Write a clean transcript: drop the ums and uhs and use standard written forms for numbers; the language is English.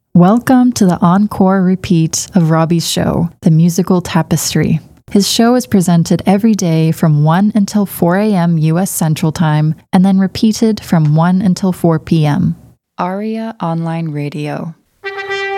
Welcome to the encore repeat of Robbie's show, The Musical Tapestry. His show is presented every day from 1 until 4 a.m. U.S. Central Time and then repeated from 1 until 4 p.m. ARIA Online Radio.